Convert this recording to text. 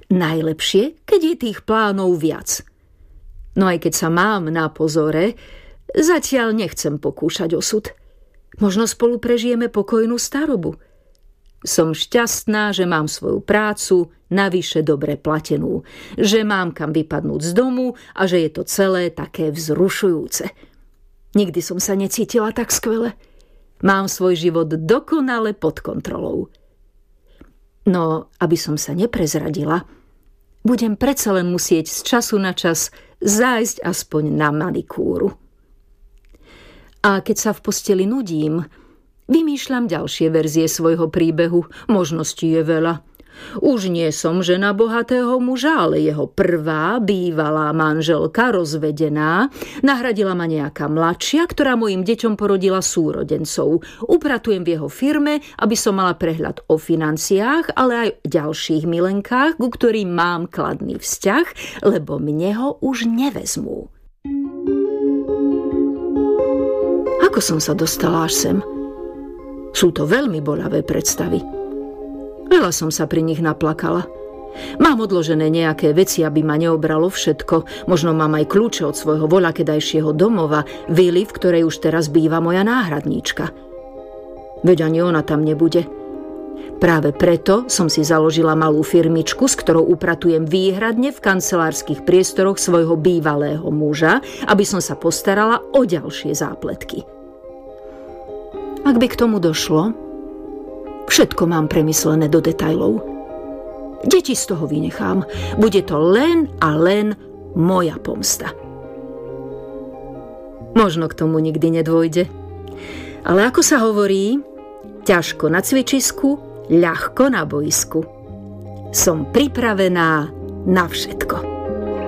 Najlepšie, keď je tých plánov viac. No aj keď sa mám na pozore, zatiaľ nechcem pokúšať osud. Možno spolu prežijeme pokojnú starobu. Som šťastná, že mám svoju prácu, navyše dobre platenú, že mám kam vypadnúť z domu a že je to celé také vzrušujúce. Nikdy som sa necítila tak skvele. Mám svoj život dokonale pod kontrolou. No, aby som sa neprezradila, budem predsa len musieť z času na čas zájsť aspoň na manikúru. A keď sa v posteli nudím, vymýšľam ďalšie verzie svojho príbehu. Možností je veľa. Už nie som žena bohatého muža, ale jeho prvá bývalá manželka, rozvedená, nahradila ma nejaká mladšia, ktorá mojim deťom porodila súrodencov. Upratujem v jeho firme, aby som mala prehľad o financiách, ale aj o ďalších milenkách, ku ktorým mám kladný vzťah, lebo mne ho už nevezmú. Ako som sa dostala až sem? Sú to veľmi bolavé predstavy. Veľa som sa pri nich naplakala. Mám odložené nejaké veci, aby ma neobralo všetko. Možno mám aj kľúče od svojho voľakedajšieho domova, vily, v ktorej už teraz býva moja náhradníčka. Veď ani ona tam nebude. Práve preto som si založila malú firmičku, s ktorou upratujem výhradne v kancelárskych priestoroch svojho bývalého muža, aby som sa postarala o ďalšie zápletky. Ak by k tomu došlo, všetko mám premyslené do detailov. Deti z toho vynechám. Bude to len a len moja pomsta. Možno k tomu nikdy nedôjde. Ale ako sa hovorí, ťažko na cvičisku, ľahko na bojisku. Som pripravená na všetko.